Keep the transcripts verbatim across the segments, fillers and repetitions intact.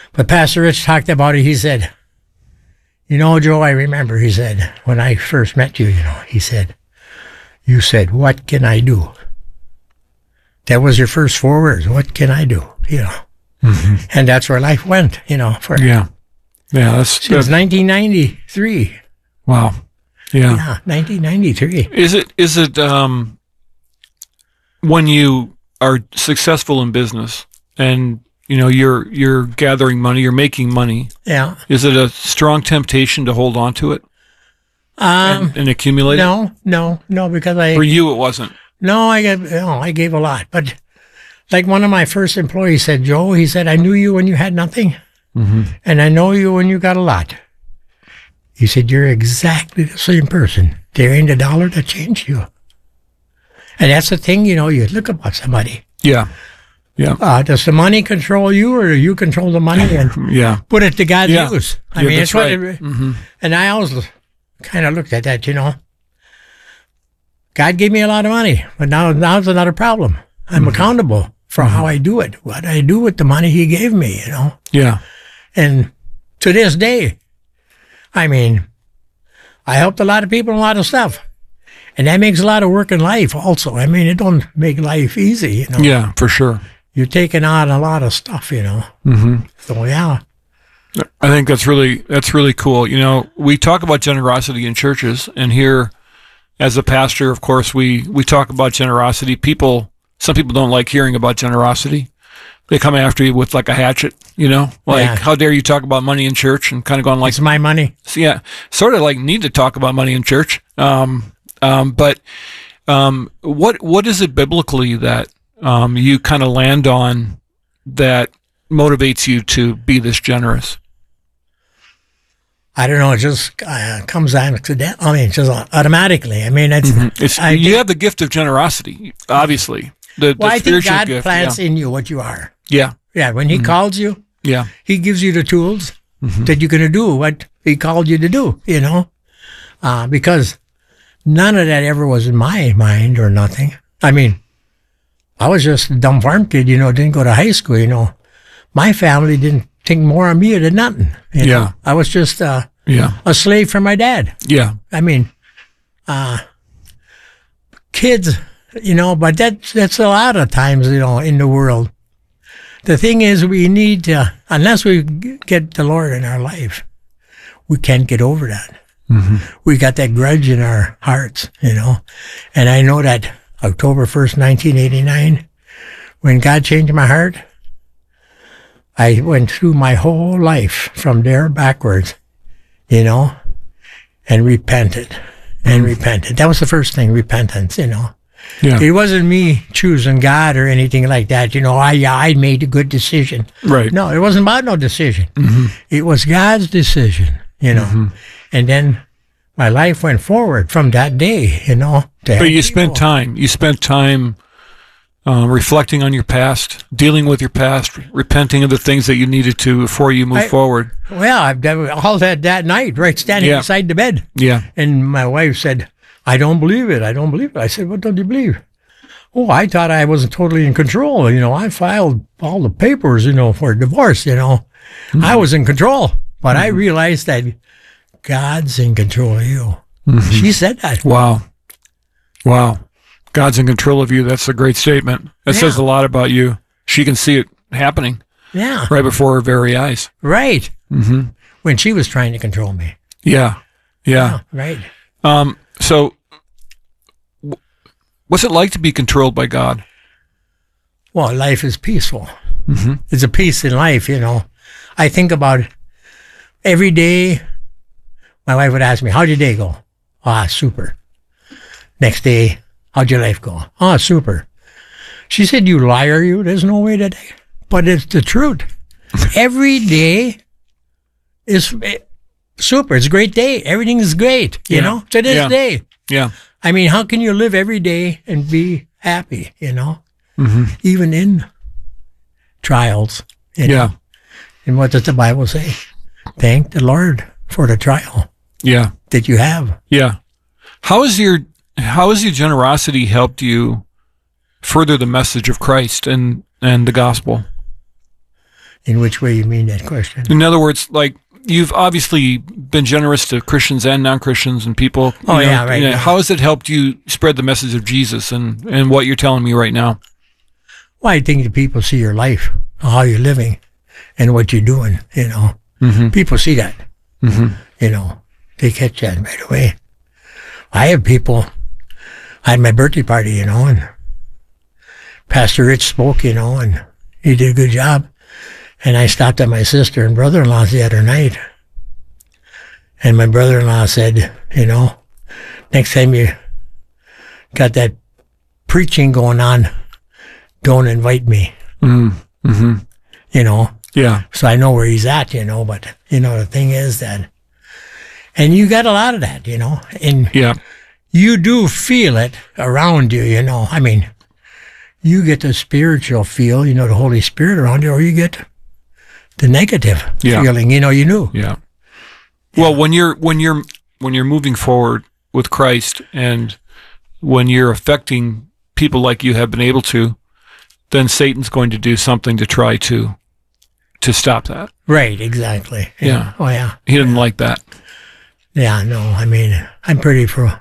But Pastor Rich talked about it. He said, you know, Joe, I remember, he said, when I first met you, you know, he said, you said, what can I do? That was your first four words. What can I do? You know, mm-hmm. And that's where life went, you know, for yeah. Yeah, that's since nineteen ninety-three. Wow. Yeah. Yeah, nineteen ninety-three. Is it, is it, um, when you are successful in business and, you know, you're, you're gathering money, you're making money. Yeah. Is it a strong temptation to hold on to it um, and, and accumulate no, it? No, no, no, because I. For you, it wasn't. No, I gave, no, I gave a lot. But like one of my first employees said, Joe, he said, I knew you when you had nothing. Mm-hmm. And I know you when you got a lot. He said, you're exactly the same person. There ain't a dollar that changed you. And that's the thing, you know, you look about somebody. Yeah. Yeah. Uh, does the money control you, or do you control the money and yeah. put it to God's yeah. use? I yeah, mean, that's it's what right. it, mm-hmm. And I always kind of looked at that, you know. God gave me a lot of money, but now now's another problem. I'm mm-hmm. accountable for mm-hmm. how I do it, what I do with the money He gave me, you know. Yeah. And to this day, I mean, I helped a lot of people and a lot of stuff. And that makes a lot of work in life also. I mean, it don't make life easy, you know. Yeah, for sure. You're taking on a lot of stuff, you know. Mm-hmm. So, yeah. I think that's really, that's really cool. You know, we talk about generosity in churches, and here, as a pastor, of course, we, we talk about generosity. People, some people don't like hearing about generosity. They come after you with like a hatchet, you know, like, yeah. How dare you talk about money in church, and kind of going like, it's my money. So yeah, sort of like need to talk about money in church. Um, um, but, um, what, what is it biblically that, um, you kind of land on that motivates you to be this generous? I don't know. It just uh, comes on accident. I mean, just automatically. I mean, it's, mm-hmm. it's I you think, have the gift of generosity, obviously. The, well, the I think God gift, plants yeah. in you what you are. Yeah. Yeah. When He mm-hmm. calls you, yeah, He gives you the tools mm-hmm. that you're going to do what He called you to do, you know, uh, because none of that ever was in my mind or nothing. I mean, I was just a dumb farm kid, you know, didn't go to high school, you know. My family didn't think more of me than nothing. You know? Yeah. I was just uh, yeah. a slave for my dad. Yeah. I mean, uh, kids, you know, but that, that's a lot of times, you know, in the world. The thing is, we need to, unless we get the Lord in our life, we can't get over that. Mm-hmm. We got that grudge in our hearts, you know. And I know that October first, nineteen eighty-nine, when God changed my heart, I went through my whole life from there backwards, you know, and repented and mm-hmm. repented. That was the first thing, repentance, you know. Yeah. It wasn't me choosing God or anything like that. You know, I I made a good decision. Right. No, it wasn't about no decision. Mm-hmm. It was God's decision, you know. Mm-hmm. And then my life went forward from that day, you know. But you spent time. You spent time uh, reflecting on your past, dealing with your past, repenting of the things that you needed to before you move I, forward. Well, I did all that that night, right, standing yeah. beside the bed. Yeah. And my wife said, I don't believe it. I don't believe it. I said, what don't you believe? Oh, I thought I wasn't totally in control. You know, I filed all the papers, you know, for a divorce, you know. Mm-hmm. I was in control. But mm-hmm. I realized that God's in control of you. Mm-hmm. She said that. Wow. Wow. God's in control of you. That's a great statement. That yeah. says a lot about you. She can see it happening. Yeah. Right before her very eyes. Right. Mm-hmm. When she was trying to control me. Yeah. Yeah. yeah right. Um. So, what's it like to be controlled by God? Well, life is peaceful. Mm-hmm. There's a peace in life, you know. I think about it every day. My wife would ask me, how'd your day go? Ah, super. Next day, how'd your life go? Ah, super. She said, you liar, you. There's no way that. But it's the truth. Every day is super. It's a great day. Everything is great, you yeah. know, to this yeah. day. Yeah. I mean, how can you live every day and be happy, you know, mm-hmm. even in trials? You know? Yeah. And what does the Bible say? Thank the Lord for the trial. Yeah. That you have. Yeah. How has your, how has your generosity helped you further the message of Christ and, and the gospel? In which way you mean that question? In other words, like, you've obviously been generous to Christians and non-Christians and people. Oh, you know, yeah, right. you know, Yeah. How has it helped you spread the message of Jesus and, and what you're telling me right now? Well, I think the people see your life, how you're living, and what you're doing, you know. Mm-hmm. People see that, Mm-hmm. you know. They catch that right away. I have people, I had my birthday party, you know, and Pastor Rich spoke, you know, and he did a good job. And I stopped at my sister and brother-in-law's the other night. And my brother-in-law said, you know, next time you got that preaching going on, don't invite me, Mm-hmm. you know. Yeah. So I know where he's at, you know, but, you know, the thing is that, and you got a lot of that, you know, and Yeah. you do feel it around you, you know. I mean, you get the spiritual feel, you know, the Holy Spirit around you, or you get the negative Yeah. feeling, you know, you knew. Yeah. Well, when you're when you're when you're moving forward with Christ and when you're affecting people like you have been able to, then Satan's going to do something to try to to stop that. Right, exactly. Yeah. Oh, yeah. He didn't like that. Yeah, no, I mean, I'm pretty pro.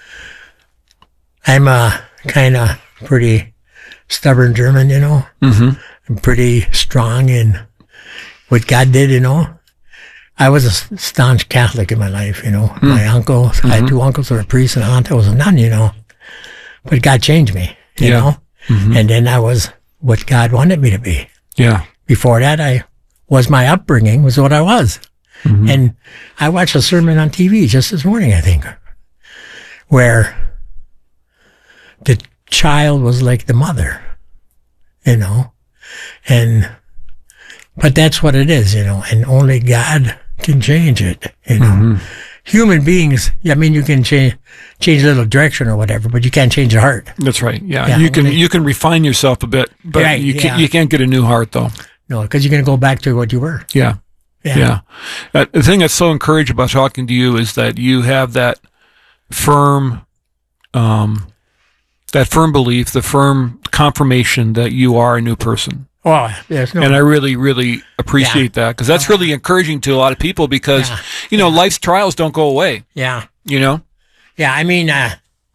I'm uh, kind of pretty stubborn German, you know. Mm-hmm. I'm pretty strong in what God did, you know. I was a staunch Catholic in my life, you know. Mm. My uncle, Mm-hmm. I had two uncles who were priests and an aunt that was a nun, you know. But God changed me, you Yeah. know. Mm-hmm. And then I was what God wanted me to be. Yeah. Before that, I was my upbringing was what I was. Mm-hmm. And I watched a sermon on T V just this morning, I think, where the child was like the mother, you know, and, but that's what it is, you know, and only God can change it, you know. Mm-hmm. Human beings, I mean, you can change, change a little direction or whatever, but you can't change the heart. That's right. Yeah. Yeah, you can only- you can refine yourself a bit, but Right, you can't yeah. you can't get a new heart though. No, because you're going to go back to what you were. Yeah. Yeah. Uh, the thing that's so encouraging about talking to you is that you have that firm, um, that firm belief, the firm confirmation that you are a new person. Oh, there's no. And I really, really appreciate that because that's really encouraging to a lot of people because, Yeah. you know, life's trials don't go away, yeah. you know? Yeah, I mean, uh,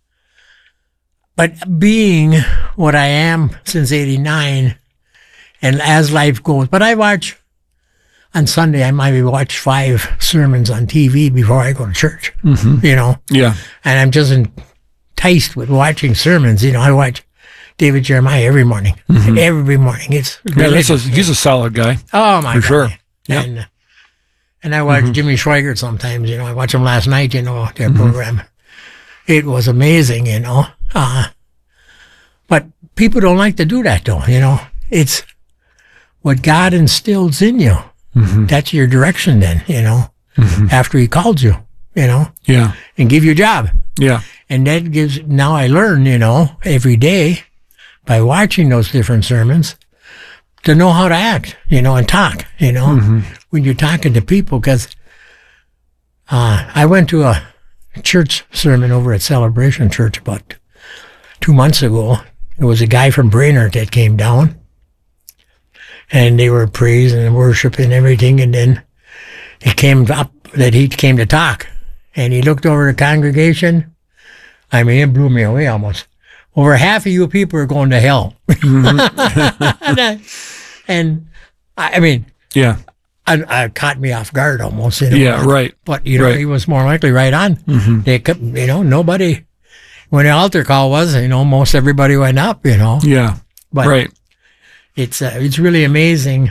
but being what I am since eighty-nine, and as life goes, but I watch, on Sunday, I might watch five sermons on T V before I go to church, Mm-hmm. you know, Yeah. and I'm just enticed with watching sermons. You know, I watch David Jeremiah every morning, Mhm. every morning. It's Yeah, that's a, religious. he's a solid guy. Oh my For God. sure. Yeah. And, and I watch Jimmy Schweigert sometimes, you know, I watch him last night, you know, their program. It was amazing, you know. Uh, but people don't like to do that though, you know. It's what God instills in you. Mm-hmm. That's your direction then, you know, Mm-hmm. after he called you, you know, Yeah. and give you a job. Yeah. And that gives, now I learn, you know, every day by watching those different sermons to know how to act, you know, and talk, you know, Mm-hmm. when you're talking to people. Because uh, I went to a church sermon over at Celebration Church about two months ago. It was a guy from Brainerd that came down, and they were praising and worshiping and everything. And then it came up that he came to talk, and he looked over the congregation. I mean, it blew me away almost. Over half of you people are going to hell. and, I, and I, I mean, Yeah. I, I caught me off guard almost. You know? Yeah. Right. But, you know, Right. he was more likely right on. Mm-hmm. They kept, you know, nobody, when the altar call was, you know, most everybody went up, you know. Yeah. But Right. it's, uh, it's really amazing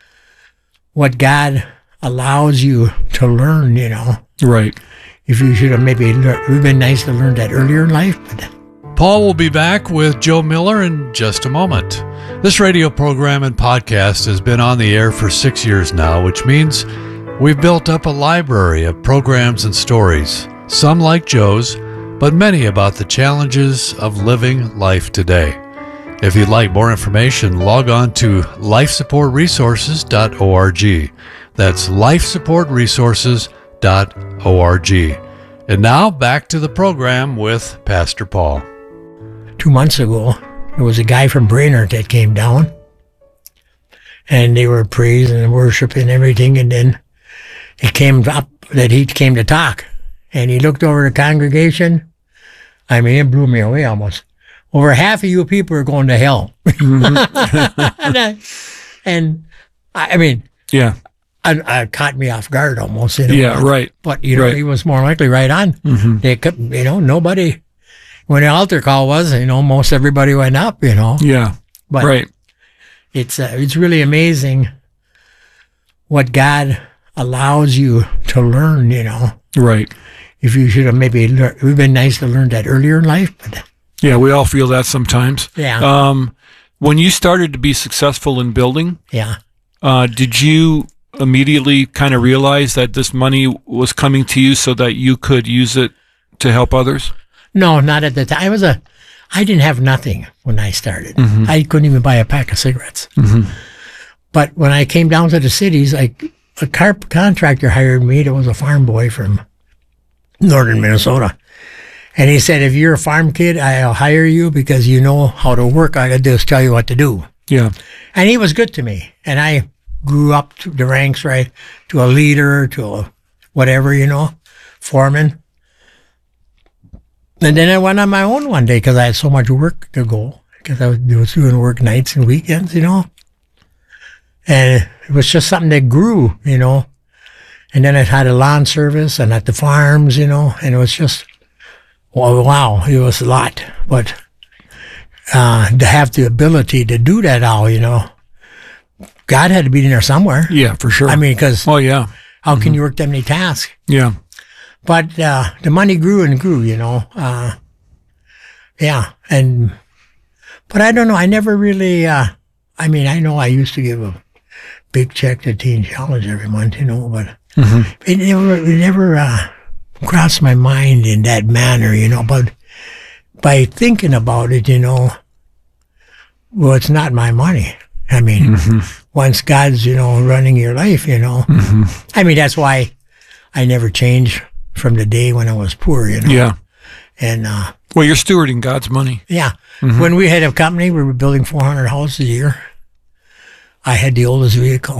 what God allows you to learn, you know. Right. If you should have maybe learned, it would have been nice to learn that earlier in life. But Paul will be back with Joe Miller in just a moment. This radio program and podcast has been on the air for six years now, which means we've built up a library of programs and stories, some like Joe's, but many about the challenges of living life today. If you'd like more information, log on to life support resources dot org. That's life support resources dot org. And now back to the program with Pastor Paul. two months ago, there was a guy from Brainerd that came down, and they were praising and worshiping and everything. And then it came up that he came to talk, and he looked over the congregation. I mean, it blew me away almost. Over half of you people are going to hell. Mm-hmm. and, I, and I, I mean, yeah, I, I caught me off guard almost. You know, yeah, right. But you know, right. he was more likely right on. Mm-hmm. They could, you know, nobody. When the altar call was, you know, most everybody went up. You know. Yeah. But right. It's uh, it's really amazing what God allows you to learn. You know. Right. If you should have maybe learned, it would have been nice to learn that earlier in life, but. Yeah, we all feel that sometimes. Yeah. Um, when you started to be successful in building, yeah. Uh, did you immediately kind of realize that this money was coming to you so that you could use it to help others? No, not at the time. I was a, I didn't have nothing when I started. Mm-hmm. I couldn't even buy a pack of cigarettes. Mm-hmm. But when I came down to the cities, I, a car contractor hired me. That was a farm boy from northern Minnesota. And he said, if you're a farm kid, I'll hire you because you know how to work. I can just tell you what to do. Yeah. And he was good to me. And I grew up to the ranks, right, to a leader, to a whatever, you know, foreman. And then I went on my own one day because I had so much work to go because I was, was doing work nights and weekends, you know. And it was just something that grew, you know. And then I had a lawn service and at the farms, you know, and it was just... Well, wow, it was a lot, but uh, to have the ability to do that all, you know, God had to be in there somewhere. Yeah, for sure. I mean, because oh yeah, how mm-hmm. can you work that many tasks? Yeah, but uh, the money grew and grew, you know. Uh, yeah, and but I don't know. I never really. Uh, I mean, I know I used to give a big check to Teen Challenge every month, you know, but mm-hmm. it never, it never. Uh, crossed my mind in that manner, you know, but by thinking about it, you know, well, it's not my money. I mean, mm-hmm. once God's, you know, running your life, you know, mm-hmm. I mean, that's why I never changed from the day when I was poor, you know. Yeah. And, uh, well, you're stewarding God's money. Yeah. Mm-hmm. When we had a company, we were building four hundred houses a year. I had the oldest vehicle.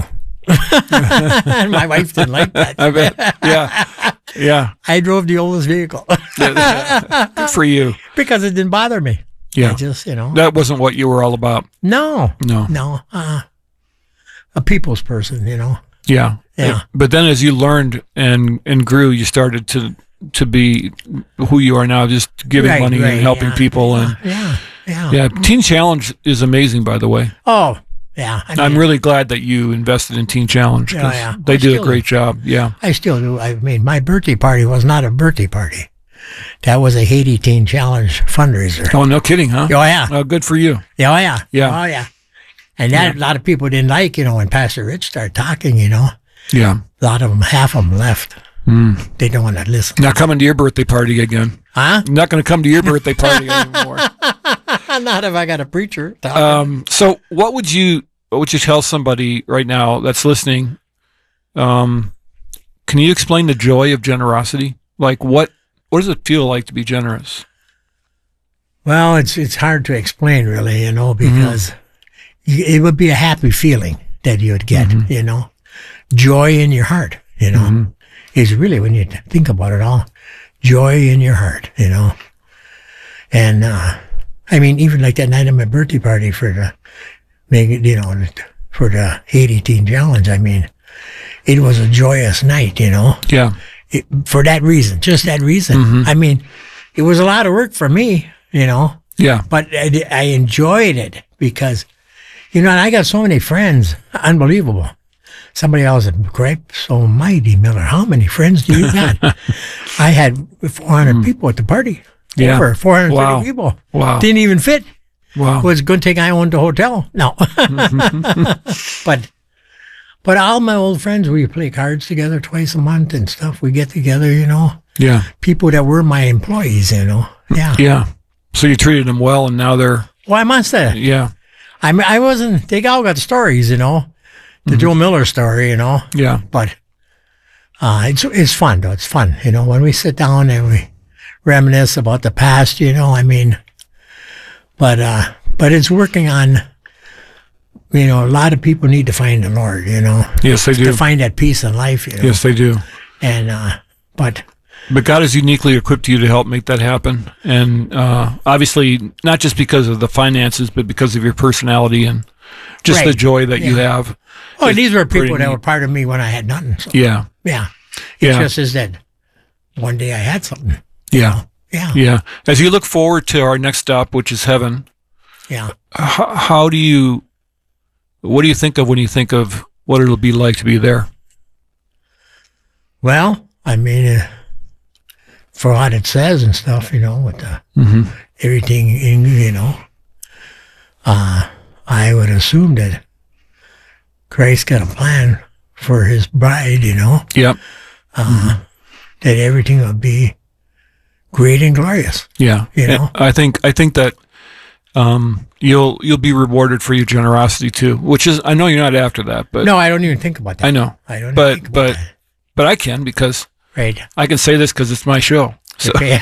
And my wife didn't like that. I bet. Yeah. Yeah. I drove the oldest vehicle. Good for you. Because it didn't bother me. Yeah. I just, you know. That wasn't what you were all about. No. No. No. Uh, a people's person, you know. Yeah. Yeah. But then as you learned and, and grew, you started to to be who you are now, just giving right, money right, and helping yeah, people. Yeah, and yeah. Yeah. Yeah. Teen Challenge is amazing, by the way. Oh, yeah. I mean, I'm really glad that you invested in Teen Challenge because yeah, yeah. they I do a still great do. job. Yeah. I still do. I mean, my birthday party was not a birthday party. That was a Haiti Teen Challenge fundraiser. Oh, no kidding, huh? Oh, yeah. Oh, good for you. Yeah, oh, yeah. Yeah. Oh, yeah. And that Yeah. a lot of people didn't like, you know, when Pastor Rich started talking, you know. Yeah. A lot of them, half of them left. Mm. They don't want to listen. Not coming to your birthday party again. Huh? I'm not going to come to your birthday party anymore. Not if I got a preacher talking. Um, so what would you what would you tell somebody right now that's listening? Um, can you explain the joy of generosity? Like what what does it feel like to be generous? Well, it's it's hard to explain, really, you know, because you, it would be a happy feeling that you would get, Mm-hmm. you know, joy in your heart, you know, Mm-hmm. is really when you think about it all, joy in your heart, you know, and uh, I mean, even like that night of my birthday party for the, you know, for the Haiti Teen Challenge, I mean, it was a joyous night, you know. Yeah. It, for that reason, just that reason. Mm-hmm. I mean, it was a lot of work for me, you know, Yeah. but I, I enjoyed it because, you know, and I got so many friends, unbelievable. Somebody else said, "Great, so mighty, Miller. How many friends do you got?" I had four hundred mm. people at the party. Yeah. Over four hundred thirty Wow. people. Wow. Didn't even fit. Wow. Was going to take I owned the hotel. No. but but all my old friends, we play cards together twice a month and stuff. We get together, you know. Yeah. People that were my employees, you know. Yeah. Yeah. So you treated them well and now they're Well, I must say, yeah. I mean, I wasn't, they all got stories, you know. The Mm-hmm. Joe Miller story, you know. Yeah. But uh, it's it's fun, though. It's fun, you know, when we sit down and we reminisce about the past, you know, I mean, but uh, but it's working on you know, a lot of people need to find the Lord, you know. Yes, they do. To find that peace in life, you know. Yes, they do. And, uh, but... But God has uniquely equipped you to help make that happen. And uh, obviously, not just because of the finances, but because of your personality and just Right. the joy that Yeah. you have. Oh, these were people pretty that neat. were part of me when I had nothing. So. Yeah. Yeah. It Yeah. just is that one day I had something. Yeah. Yeah. Yeah. As you look forward to our next stop, which is heaven, Yeah. how, how do you, what do you think of when you think of what it'll be like to be there? Well, I mean, uh, for what it says and stuff, you know, with the, Mm-hmm. everything, in, you know, uh, I would assume that Christ got a plan for his bride, you know, Yep. uh, that everything will be great and glorious. Yeah. You know? I think, I think that, um, you'll, you'll be rewarded for your generosity too, which is, I know you're not after that, but No, I don't even think about that. I know, I don't but, even think about but, that. but I can because Right. I can say this because it's my show. So, Okay.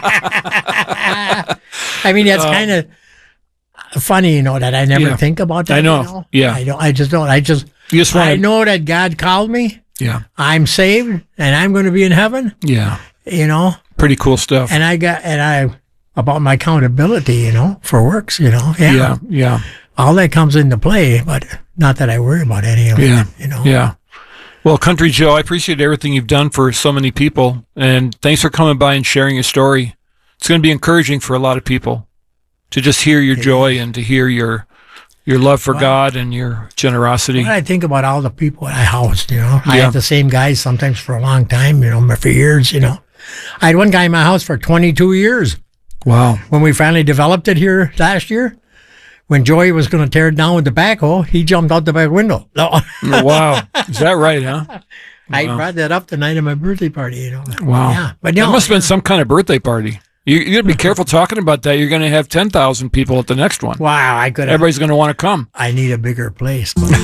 I mean, that's Um, kind of funny, you know, that I never Yeah. think about that. I know. You know? Yeah. I don't. I just don't. I just. you just want I to, know that God called me. yeah, I'm saved, and I'm going to be in heaven. yeah, You know, pretty cool stuff. and I got and I about my accountability. You know, for works. You know, yeah. yeah, yeah, All that comes into play, but not that I worry about any of Yeah. it. You know. yeah. Well, Country Joe, I appreciate everything you've done for so many people, and thanks for coming by and sharing your story. It's going to be encouraging for a lot of people to just hear your joy and to hear your your love for Wow. God and your generosity. When I think about all the people I housed, you know, I Yeah. had the same guys sometimes for a long time, you know, for years, you know. I had one guy in my house for twenty-two years. Wow. When we finally developed it here last year, when Joey was going to tear it down with the backhoe, he jumped out the back window. No, Wow. Is that right, huh? I Wow. brought that up the night of my birthday party, you know. Wow. Yeah, but That no, must have been some kind of birthday party. You, you got to be careful talking about that. You're going to have ten thousand people at the next one. wow, I could have. Everybody's going to want to come. I need a bigger place. But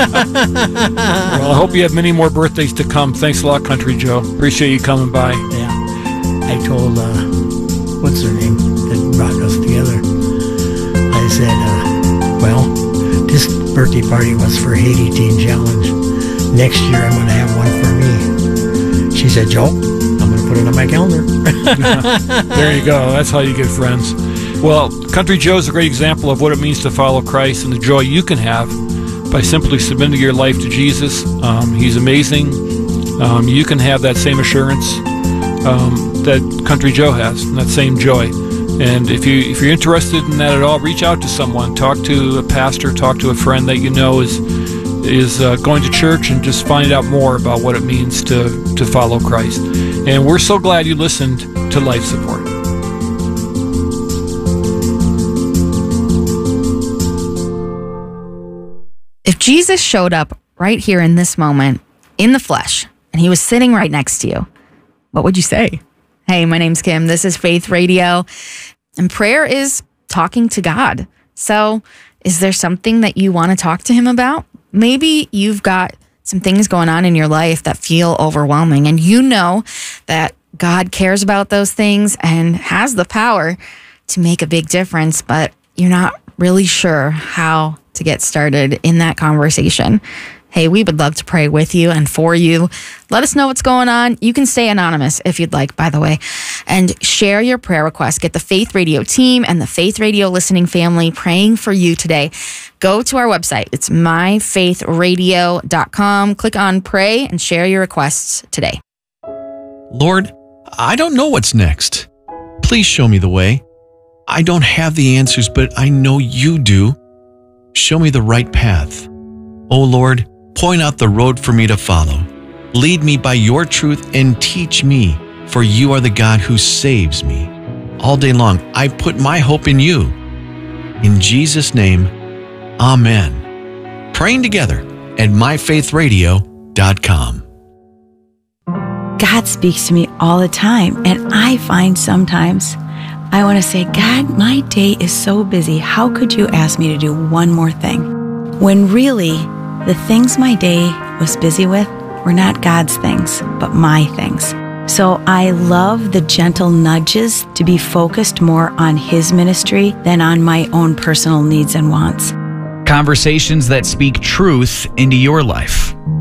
Well, I hope you have many more birthdays to come. Thanks a lot, Country Joe. Appreciate you coming by. yeah, I told uh, what's her name that brought us together. I said, uh, well, this birthday party was for Haiti Teen Challenge. Next year, I'm going to have one for me. She said, Joe, I'm going to put it on my calendar. There you go. That's how you get friends. Well, Country Joe is a great example of what it means to follow Christ and the joy you can have by simply submitting your life to Jesus. Um, he's amazing. Um, you can have that same assurance um, that Country Joe has, and that same joy. And if you if you're interested in that at all, reach out to someone. Talk to a pastor. Talk to a friend that you know is is uh, going to church, and just find out more about what it means to to follow Christ. And we're so glad you listened to Life Support. If Jesus showed up right here in this moment, in the flesh, and he was sitting right next to you, what would you say? Hey, my name's Kim. This is Faith Radio, and prayer is talking to God. So is there something that you want to talk to him about? Maybe you've got some things going on in your life that feel overwhelming, and you know that God cares about those things and has the power to make a big difference, but you're not really sure how to get started in that conversation. Hey, we would love to pray with you and for you. Let us know what's going on. You can stay anonymous if you'd like, by the way, and share your prayer request. Get the Faith Radio team and the Faith Radio listening family praying for you today. Go to our website. It's my faith radio dot com. Click on pray and share your requests today. Lord, I don't know what's next. Please show me the way. I don't have the answers, but I know you do. Show me the right path. Oh Lord, point out the road for me to follow. Lead me by your truth and teach me, for you are the God who saves me. All day long, I put my hope in you. In Jesus' name, Amen. Praying together at my faith radio dot com. God speaks to me all the time, and I find sometimes I want to say, God, my day is so busy. How could you ask me to do one more thing? When really, the things my day was busy with were not God's things, but my things. So I love the gentle nudges to be focused more on His ministry than on my own personal needs and wants. Conversations that speak truth into your life.